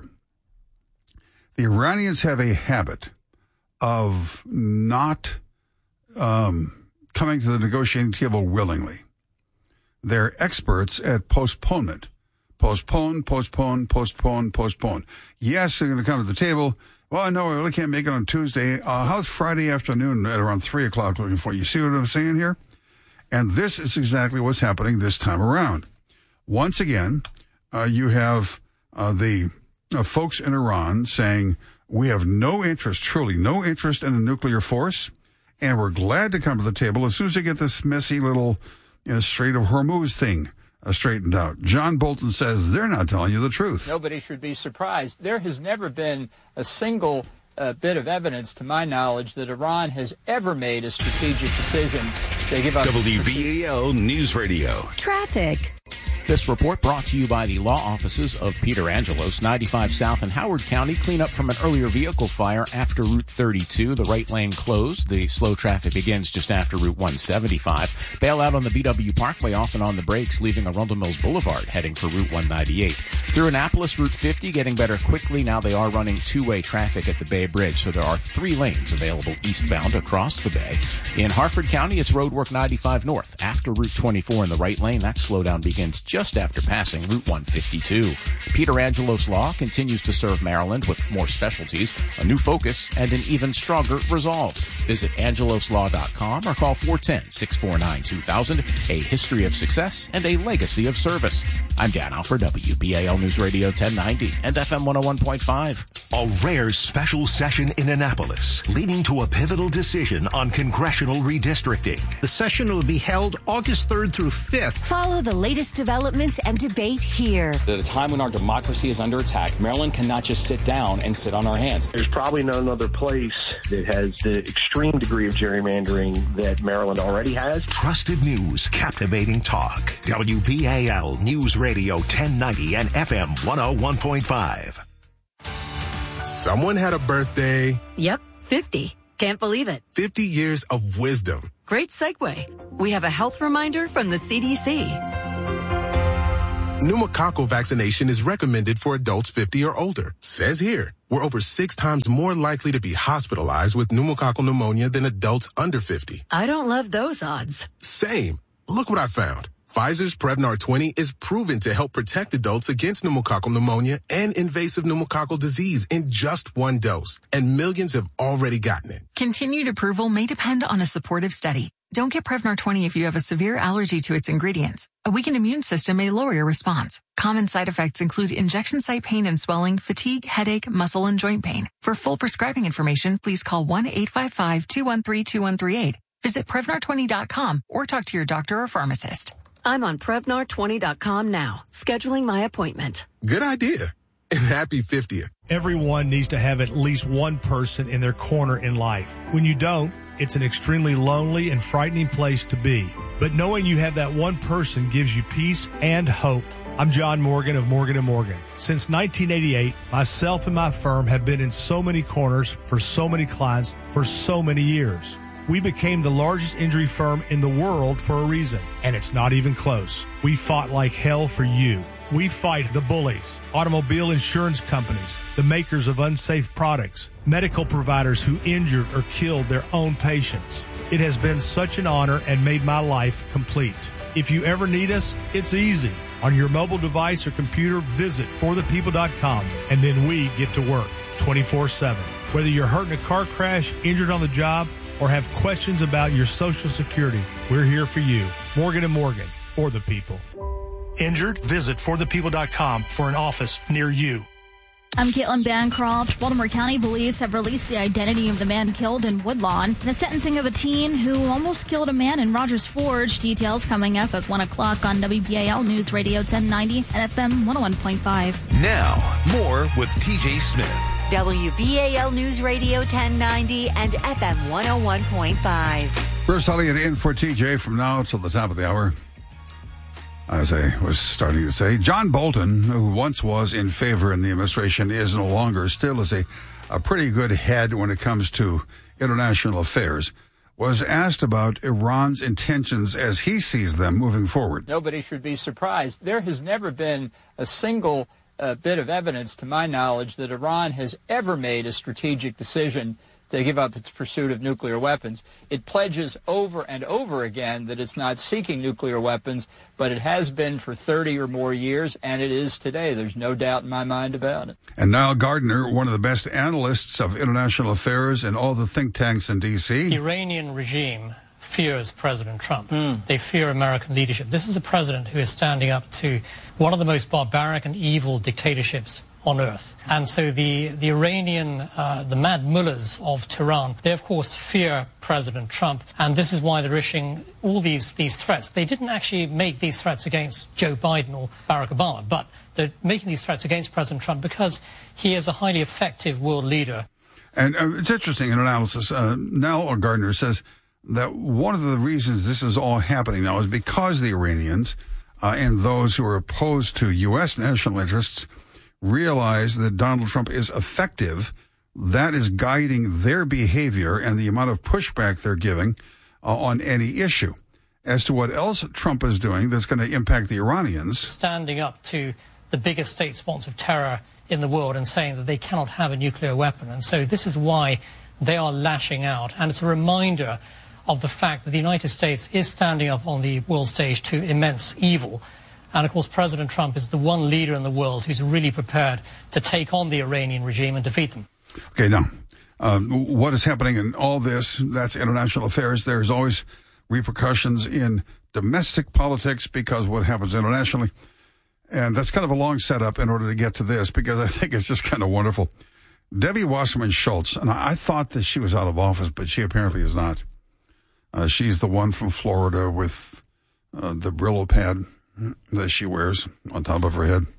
The Iranians have a habit of not um, coming to the negotiating table willingly. They're experts at postponement. Postpone, postpone, postpone, postpone. Yes, they're going to come to the table. Well, no, I really can't make it on Tuesday. Uh, how's Friday afternoon at around three o'clock looking for? You see what I'm saying here? And this is exactly what's happening this time around. Once again, uh, you have uh, the uh, folks in Iran saying, we have no interest, truly no interest in a nuclear force, and we're glad to come to the table as soon as they get this messy little you know, Strait of Hormuz thing uh, straightened out. John Bolton says they're not telling you the truth. Nobody should be surprised. There has never been a single uh, bit of evidence, to my knowledge, that Iran has ever made a strategic decision to give up. W B A L News Radio. Traffic. This report brought to you by the law offices of Peter Angelos, ninety-five South in Howard County. Clean up from an earlier vehicle fire after Route thirty-two. The right lane closed. The slow traffic begins just after Route one seventy-five. Bail out on the B W Parkway, off and on the brakes, leaving Arundel Mills Boulevard, heading for Route one ninety-eight. Through Annapolis, Route fifty, getting better quickly. Now they are running two-way traffic at the Bay Bridge, so there are three lanes available eastbound across the Bay. In Harford County, it's Roadwork ninety-five North. After Route twenty-four in the right lane, that slowdown begins just after passing Route one fifty-two. Peter Angelos Law continues to serve Maryland with more specialties, a new focus, and an even stronger resolve. Visit angelos law dot com or call four one zero, six four nine, two thousand. A history of success and a legacy of service. I'm Dan Alford, W B A L News Radio ten ninety and F M one oh one point five. A rare special session in Annapolis, leading to a pivotal decision on congressional redistricting. The session will be held August third through fifth. Follow the latest developments developments and debate here. At a time when our democracy is under attack, Maryland cannot just sit down and sit on our hands. There's probably no other place that has the extreme degree of gerrymandering that Maryland already has. Trusted news, captivating talk. W B A L News Radio ten ninety and F M one oh one point five. Someone had a birthday. Yep, fifty. Can't believe it. fifty years of wisdom. Great segue. We have a health reminder from the C D C. Pneumococcal vaccination is recommended for adults fifty or older. Says here, we're over six times more likely to be hospitalized with pneumococcal pneumonia than adults under fifty. I don't love those odds. Same. Look what I found. Pfizer's Prevnar twenty is proven to help protect adults against pneumococcal pneumonia and invasive pneumococcal disease in just one dose. And millions have already gotten it. Continued approval may depend on a supportive study. Don't get Prevnar twenty if you have a severe allergy to its ingredients. A weakened immune system may lower your response. Common side effects include injection site pain and swelling, fatigue, headache, muscle, and joint pain. For full prescribing information, please call one eight five five, two one three, two one three eight. Visit Prevnar twenty dot com or talk to your doctor or pharmacist. I'm on Prevnar twenty dot com now, scheduling my appointment. Good idea. And happy fiftieth. Everyone needs to have at least one person in their corner in life. When you don't, it's an extremely lonely and frightening place to be. But knowing you have that one person gives you peace and hope. I'm John Morgan of Morgan and Morgan. Since nineteen eighty-eight, myself and my firm have been in so many corners for so many clients for so many years. We became the largest injury firm in the world for a reason, and it's not even close. We fought like hell for you. We fight the bullies, automobile insurance companies, the makers of unsafe products, medical providers who injured or killed their own patients. It has been such an honor and made my life complete. If you ever need us, it's easy. On your mobile device or computer, visit for the people dot com, and then we get to work twenty-four seven. Whether you're hurt in a car crash, injured on the job, or have questions about your Social Security, we're here for you. Morgan and Morgan, for the people. Injured? Visit for the people dot com for an office near you. I'm Caitlin Bancroft. Baltimore County police have released the identity of the man killed in Woodlawn. The sentencing of a teen who almost killed a man in Rogers Forge. Details coming up at one o'clock on W B A L News Radio ten ninety and F M one oh one point five. Now, more with T J Smith. W B A L News Radio ten ninety and F M one oh one point five. Bruce Elliott in for T J from now till the top of the hour. As I was starting to say, John Bolton, who once was in favor in the administration, is no longer, still is a, a pretty good head when it comes to international affairs, was asked about Iran's intentions as he sees them moving forward. Nobody should be surprised. There has never been a single uh, bit of evidence, to my knowledge, that Iran has ever made a strategic decision to give up its pursuit of nuclear weapons. It pledges over and over again that it's not seeking nuclear weapons, but it has been for thirty or more years, and it is today. There's no doubt in my mind about it. And Niall Gardner, one of the best analysts of international affairs in all the think tanks in D C. The Iranian regime fears President Trump. Mm. They fear American leadership. This is a president who is standing up to one of the most barbaric and evil dictatorships on earth. And so the, the Iranian, uh, the mad mullahs of Tehran, they of course fear President Trump, and this is why they're issuing all these, these threats. They didn't actually make these threats against Joe Biden or Barack Obama, but they're making these threats against President Trump because he is a highly effective world leader. And uh, it's interesting in analysis. Uh, Niall Gardner says that one of the reasons this is all happening now is because the Iranians uh, and those who are opposed to U S national interests realize that Donald Trump is effective. That is guiding their behavior and the amount of pushback they're giving uh, on any issue. As to what else Trump is doing that's going to impact the Iranians. Standing up to the biggest state sponsor of terror in the world and saying that they cannot have a nuclear weapon. And so this is why they are lashing out. And it's a reminder of the fact that the United States is standing up on the world stage to immense evil. And, of course, President Trump is the one leader in the world who's really prepared to take on the Iranian regime and defeat them. Okay, now, um, what is happening in all this, that's international affairs. There's always repercussions in domestic politics because what happens internationally. And that's kind of a long setup in order to get to this because I think it's just kind of wonderful. Debbie Wasserman Schultz, and I thought that she was out of office, but she apparently is not. Uh, she's the one from Florida with uh, the Brillo pad. that she wears on top of her head.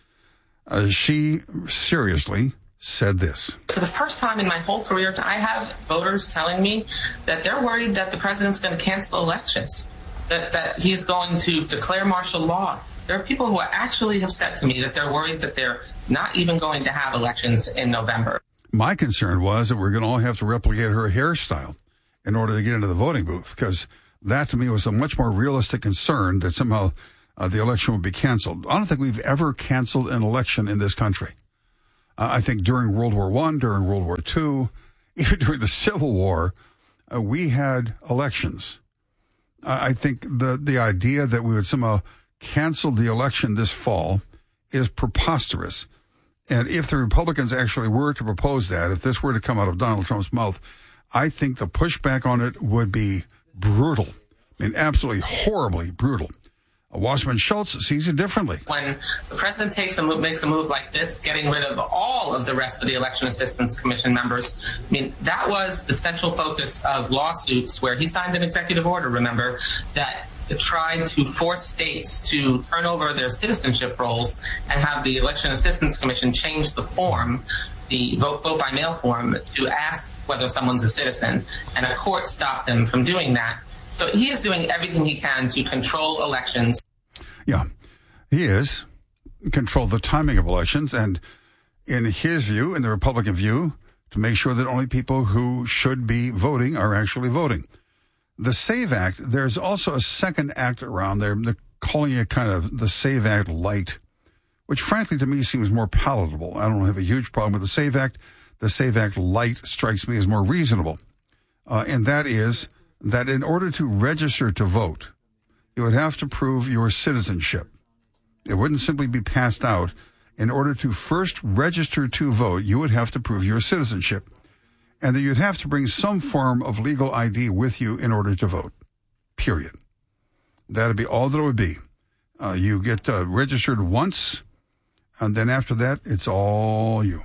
Uh, she seriously said this. For the first time in my whole career, I have voters telling me that they're worried that the president's going to cancel elections, that, that he's going to declare martial law. There are people who actually have said to me that they're worried that they're not even going to have elections in November. My concern was that we're going to all have to replicate her hairstyle in order to get into the voting booth, because that to me was a much more realistic concern that somehow uh, the election would be canceled. I don't think we've ever canceled an election in this country. Uh, I think during World War One, during World War Two, even during the Civil War, uh, we had elections. Uh, I think the, the idea that we would somehow cancel the election this fall is preposterous. And if the Republicans actually were to propose that, if this were to come out of Donald Trump's mouth, I think the pushback on it would be brutal. I mean, absolutely horribly brutal. Wasserman Schultz sees it differently. When the president takes a move, makes a move like this, getting rid of all of the rest of the Election Assistance Commission members, I mean, that was the central focus of lawsuits where he signed an executive order, remember, that tried to force states to turn over their citizenship roles and have the Election Assistance Commission change the form, the vote, vote by mail form, to ask whether someone's a citizen. And a court stopped them from doing that. So he is doing everything he can to control elections. Yeah, he is. Control the timing of elections. And in his view, in the Republican view, to make sure that only people who should be voting are actually voting. The SAVE Act, there's also a second act around there. They're calling it kind of the SAVE Act Light, which frankly to me seems more palatable. I don't have a huge problem with the SAVE Act. The SAVE Act Light strikes me as more reasonable. Uh, and that is that in order to register to vote, you would have to prove your citizenship. It wouldn't simply be passed out. In order to first register to vote, you would have to prove your citizenship. And that you'd have to bring some form of legal I D with you in order to vote, period. That'd be all that it would be. Uh, you get uh, registered once, and then after that, it's all you.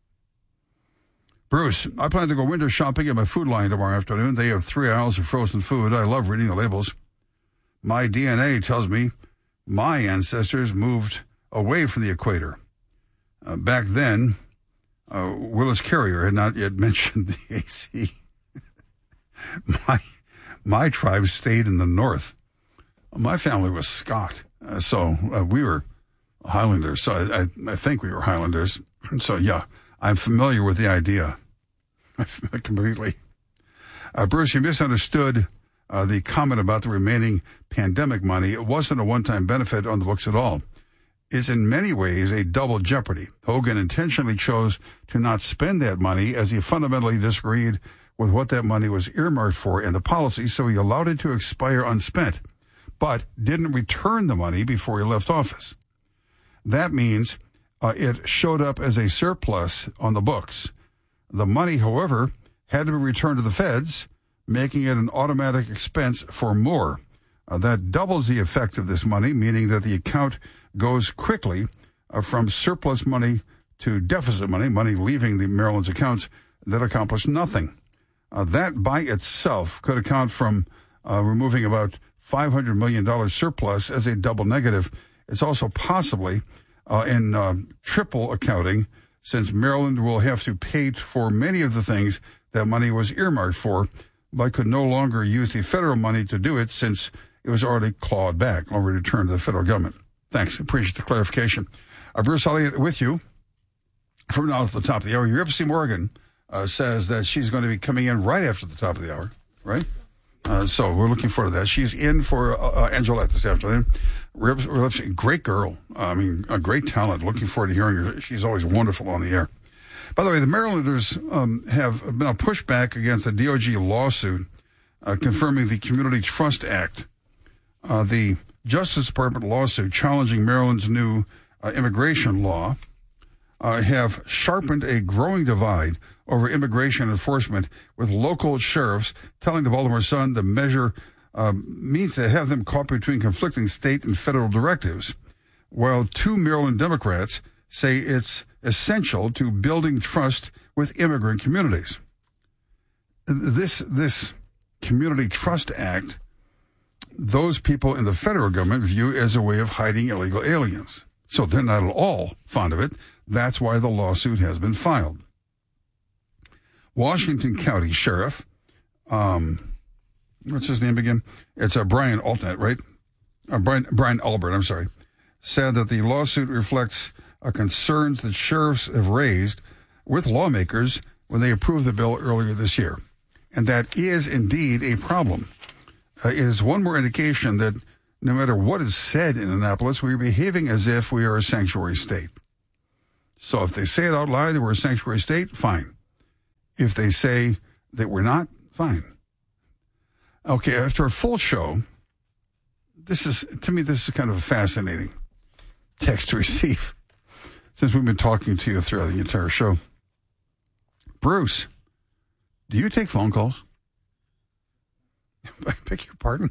Bruce, I plan to go window shopping at my Food Lion tomorrow afternoon. They have three aisles of frozen food. I love reading the labels. My D N A tells me my ancestors moved away from the equator. Uh, back then, uh, Willis Carrier had not yet mentioned the A C. my my tribe stayed in the north. My family was Scott, uh, so uh, we were Highlanders. So I, I, I think we were Highlanders. So yeah, I'm familiar with the idea completely. Uh, Bruce, you misunderstood uh, the comment about the remaining pandemic money. It wasn't a one-time benefit on the books at all. It's in many ways a double jeopardy. Hogan intentionally chose to not spend that money as he fundamentally disagreed with what that money was earmarked for in the policy, so he allowed it to expire unspent, but didn't return the money before he left office. That means uh, it showed up as a surplus on the books. The money, however, had to be returned to the feds, making it an automatic expense for more. Uh, that doubles the effect of this money, meaning that the account goes quickly uh, from surplus money to deficit money, money leaving the Maryland's accounts that accomplished nothing. Uh, that by itself could account from uh, removing about five hundred million dollars surplus as a double negative. It's also possibly uh, in uh, triple accounting, since Maryland will have to pay for many of the things that money was earmarked for, but could no longer use the federal money to do it since it was already clawed back, already returned to the federal government. Thanks. Appreciate the clarification. Uh, Bruce Elliott with you from now to the top of the hour. Your Ipsy Morgan uh, says that she's going to be coming in right after the top of the hour, right? Uh, so we're looking forward to that. She's in for uh, uh, Angelette this afternoon. Rips, Rips, great girl. I mean, a great talent. Looking forward to hearing her. She's always wonderful on the air. By the way, the Marylanders um, have been a pushback against the D O G lawsuit uh, confirming the Community Trust Act. Uh, the Justice Department lawsuit challenging Maryland's new uh, immigration law uh, have sharpened a growing divide over immigration enforcement, with local sheriffs telling the Baltimore Sun the measure um, means to have them caught between conflicting state and federal directives, while two Maryland Democrats say it's essential to building trust with immigrant communities. This, this Community Trust Act those people in the federal government view as a way of hiding illegal aliens. So they're not at all fond of it. That's why the lawsuit has been filed. Washington County Sheriff, um, what's his name again? It's uh, Brian Altnet, right? Uh, Brian, Brian Albert, I'm sorry, said that the lawsuit reflects uh, concerns that sheriffs have raised with lawmakers when they approved the bill earlier this year. And that is indeed a problem. Uh, it is one more indication that no matter what is said in Annapolis, we're behaving as if we are a sanctuary state. So if they say it out loud that we're a sanctuary state, fine. If they say that we're not, fine. Okay, after a full show, this is, to me, this is kind of a fascinating text to receive since we've been talking to you throughout the entire show. Bruce, do you take phone calls? I beg your pardon?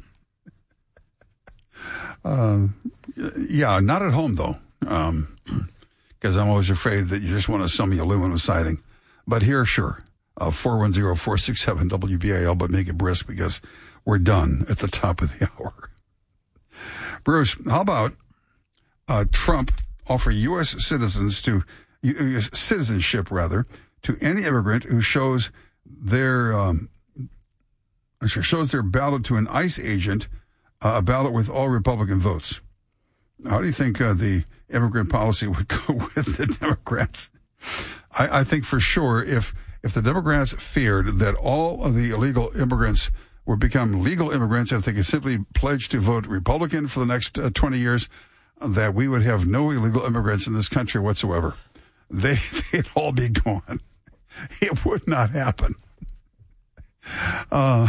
um, yeah, not at home, though, um, because I'm always afraid that you just want to sell me aluminum siding. But here, sure, uh, four one zero, four six seven, W B A L, but make it brisk because we're done at the top of the hour. Bruce, how about uh, Trump offer U S citizens to, U S citizenship rather, to any immigrant who shows their um, shows their ballot to an ICE agent, uh, a ballot with all Republican votes. How do you think uh, the immigrant policy would go with the Democrats? I, I think for sure if if the Democrats feared that all of the illegal immigrants would become legal immigrants if they could simply pledge to vote Republican for the next uh, twenty years, that we would have no illegal immigrants in this country whatsoever. They, they'd all be gone. It would not happen. Uh,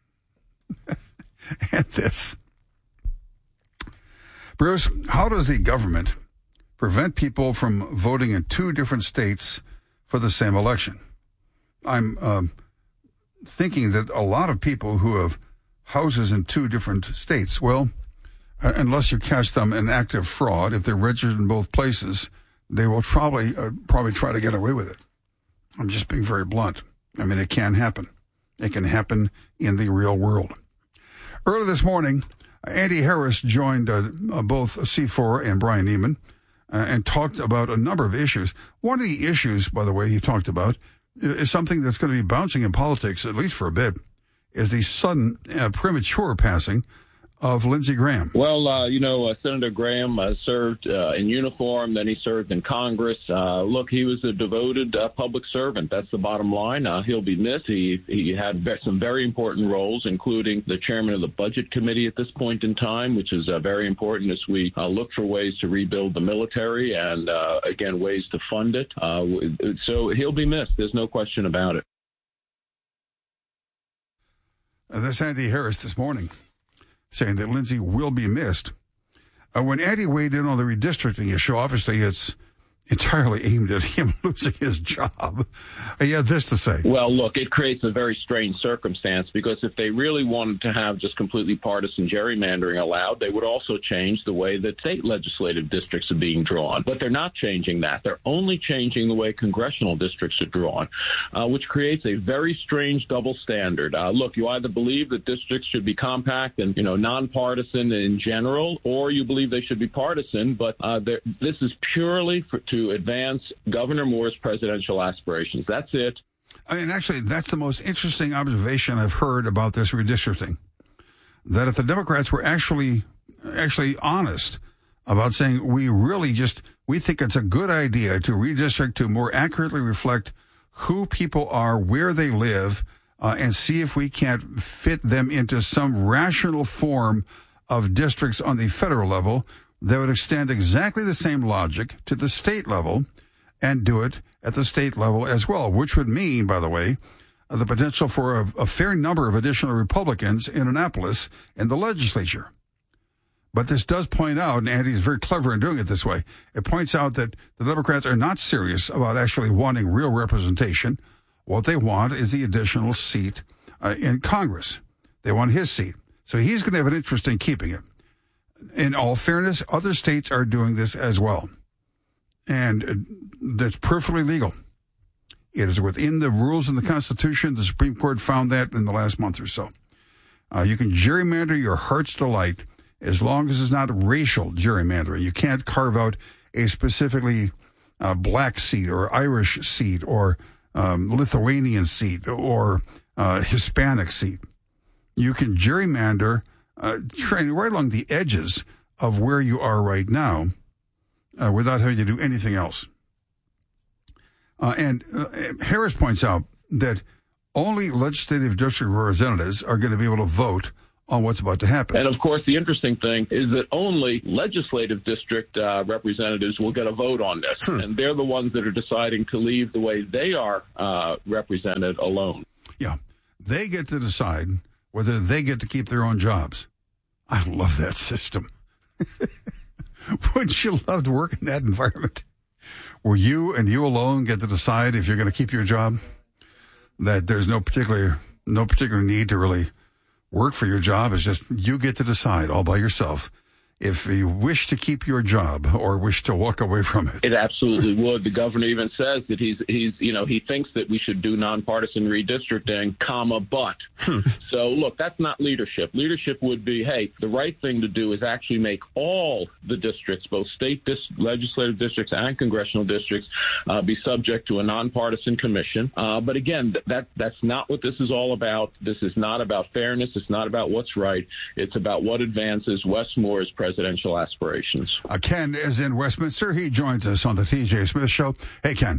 and this. Bruce, how does the government prevent people from voting in two different states for the same election? I'm um, thinking that a lot of people who have houses in two different states, well, uh, unless you catch them in active fraud, if they're registered in both places, they will probably uh, probably try to get away with it. I'm just being very blunt. I mean, it can happen. It can happen in the real world. Early this morning, Andy Harris joined uh, uh, both C four and Brian Neiman uh, and talked about a number of issues. One of the issues, by the way, he talked about is something that's going to be bouncing in politics, at least for a bit, is the sudden uh, premature passing of Lindsey Graham. Well, uh, you know, uh, Senator Graham uh, served uh, in uniform, then he served in Congress. Uh, look, he was a devoted uh, public servant. That's the bottom line. Uh, he'll be missed. He he had some very important roles, including the chairman of the Budget Committee at this point in time, which is uh, very important as we uh, look for ways to rebuild the military and, uh, again, ways to fund it. Uh, so he'll be missed. There's no question about it. And that's Andy Harris this morning, saying that Lindsey will be missed. Uh, when Andy weighed in on the redistricting issue, obviously it's entirely aimed at him losing his job. He had this to say. Well, look, it creates a very strange circumstance because if they really wanted to have just completely partisan gerrymandering allowed, they would also change the way that state legislative districts are being drawn. But they're not changing that. They're only changing the way congressional districts are drawn, uh, which creates a very strange double standard. Uh, look, you either believe that districts should be compact and, you know, nonpartisan in general, or you believe they should be partisan, but uh, this is purely for, to advance Governor Moore's presidential aspirations. That's it. I mean, actually, that's the most interesting observation I've heard about this redistricting. That if the Democrats were actually actually honest about saying we really just, we think it's a good idea to redistrict to more accurately reflect who people are, where they live, uh, and see if we can't fit them into some rational form of districts on the federal level that would extend exactly the same logic to the state level and do it at the state level as well, which would mean, by the way, uh, the potential for a, a fair number of additional Republicans in Annapolis in the legislature. But this does point out, and Andy's very clever in doing it this way, it points out that the Democrats are not serious about actually wanting real representation. What they want is the additional seat uh, in Congress. They want his seat. So he's going to have an interest in keeping it. In all fairness, other states are doing this as well. And that's perfectly legal. It is within the rules in the Constitution. The Supreme Court found that in the last month or so. Uh, you can gerrymander your heart's delight as long as it's not racial gerrymandering. You can't carve out a specifically uh, black seat or Irish seat or um, Lithuanian seat or uh, Hispanic seat. You can gerrymander uh, right along the edges of where you are right now uh, without having to do anything else. Uh, and uh, Harris points out that only legislative district representatives are going to be able to vote on what's about to happen. And, of course, the interesting thing is that only legislative district uh, representatives will get a vote on this. Hmm. And they're the ones that are deciding to leave the way they are uh, represented alone. Yeah. They get to decide whether they get to keep their own jobs. I love that system. Wouldn't you love to work in that environment? Where you and you alone get to decide if you're going to keep your job? That there's no particular no particular need to really work for your job. It's just you get to decide all by yourself if you wish to keep your job or wish to walk away from it. It absolutely would. The governor even says that he's, he's, you know, he thinks that we should do nonpartisan redistricting, comma, but. So, look, that's not leadership. Leadership would be, hey, the right thing to do is actually make all the districts, both state dis- legislative districts and congressional districts, uh, be subject to a nonpartisan commission. Uh, but again, th- that that's not what this is all about. This is not about fairness. It's not about what's right. It's about what advances Wes Moore's presidential aspirations. Uh, Ken is in Westminster. He joins us on the T J Smith Show. Hey, Ken.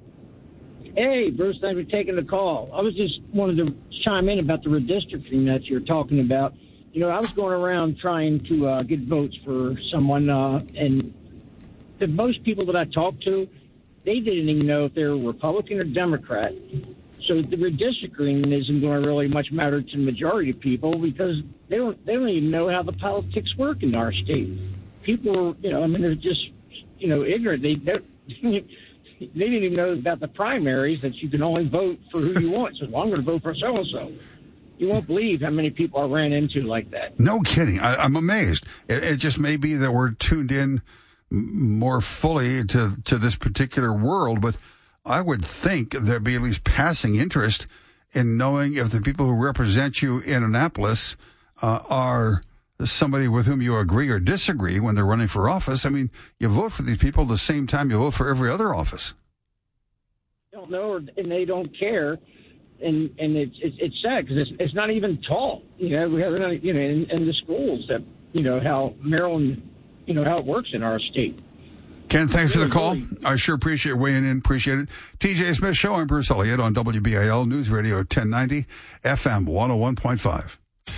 Hey, Bruce, thanks for taking the call. I was just wanted to chime in about the redistricting that you're talking about. You know, I was going around trying to uh, get votes for someone, uh, and the most people that I talked to, they didn't even know if they were Republican or Democrat. So the redistricting isn't going to really much matter to the majority of people because they don't they don't even know how the politics work in our state. People are, you know, I mean, they're just, you know, ignorant. They they didn't even know about the primaries, that you can only vote for who you want. So well, I'm going to vote for so-and-so. You won't believe how many people I ran into like that. No kidding. I, I'm amazed. It, it just may be that we're tuned in more fully to, to this particular world, but I would think there'd be at least passing interest in knowing if the people who represent you in Annapolis uh, are somebody with whom you agree or disagree when they're running for office. I mean, you vote for these people the same time you vote for every other office. They don't know, and they don't care, and and it's it's, it's sad because it's it's not even taught. You know, we have you know in, in the schools that you know how Maryland, you know how it works in our state. Ken, thanks for the call. I sure appreciate weighing in. Appreciate it. T J Smith Show. I'm Bruce Elliott on W B A L News Radio ten ninety, F M one oh one point five.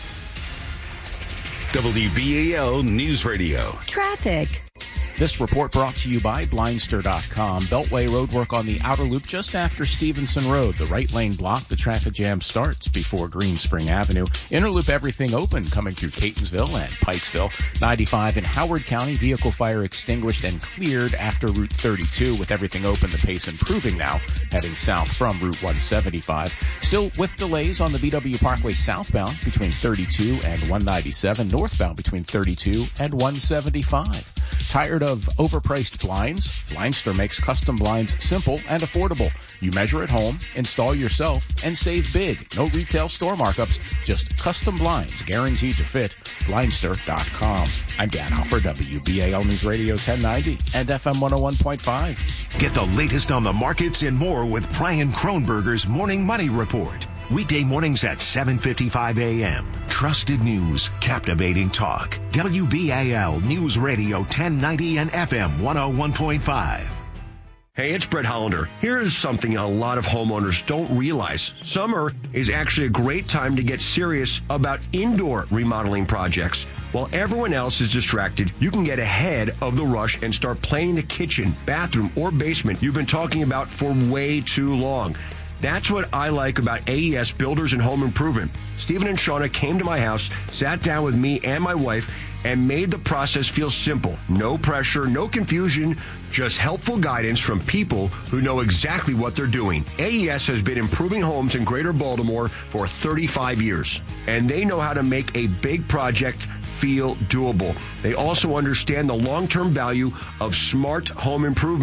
W B A L News Radio. Traffic. This report brought to you by Blindster dot com. Beltway roadwork on the outer loop just after Stevenson Road. The right lane blocked. The traffic jam starts before Green Spring Avenue. Inner loop everything open coming through Catonsville and Pikesville. ninety-five in Howard County. Vehicle fire extinguished and cleared after Route thirty-two with everything open. The pace improving now heading south from Route one seventy-five. Still with delays on the B W Parkway southbound between thirty-two and one ninety-seven. Northbound between thirty-two and one seventy-five. Tired of overpriced blinds? Blindster makes custom blinds simple and affordable. You measure at home, install yourself, and save big. No retail store markups, just custom blinds guaranteed to fit. Blindster dot com. I'm Dan Alford, W B A L News Radio ten ninety and F M one oh one point five. Get the latest on the markets and more with Brian Kronberger's Morning Money Report. Weekday mornings at seven fifty-five a.m. Trusted news, captivating talk. W B A L News Radio ten ninety and F M one oh one point five. Hey, it's Brett Hollander. Here's something a lot of homeowners don't realize. Summer is actually a great time to get serious about indoor remodeling projects. While everyone else is distracted, you can get ahead of the rush and start planning the kitchen, bathroom, or basement you've been talking about for way too long. That's what I like about A E S Builders and Home Improvement. Stephen and Shauna came to my house, sat down with me and my wife, and made the process feel simple. No pressure, no confusion, just helpful guidance from people who know exactly what they're doing. A E S has been improving homes in Greater Baltimore for thirty-five years, and they know how to make a big project feel doable. They also understand the long-term value of smart home improvements.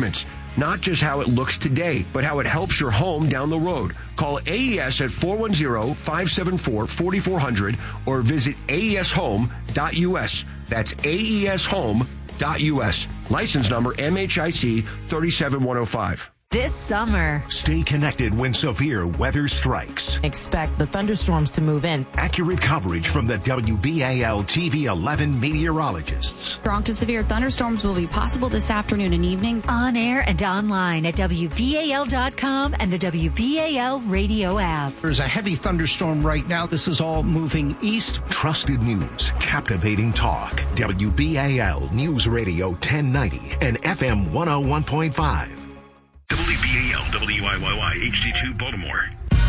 not just how it looks today, but how it helps your home down the road. Call A E S at four one zero, five seven four, four four zero zero or visit A E S home dot U S. That's A E S home dot U S. License number M H I C three seven one zero five. This summer, Stay connected when severe weather strikes. Expect the thunderstorms to move in. Accurate coverage from the W B A L T V eleven meteorologists. Strong to severe thunderstorms will be possible this afternoon and evening. On air and online at W B A L dot com and the W B A L radio app. There's a heavy thunderstorm right now. This is all moving east. Trusted news, captivating talk. W B A L News Radio ten ninety and F M one oh one point five. W B A L W I Y Y H D two Baltimore.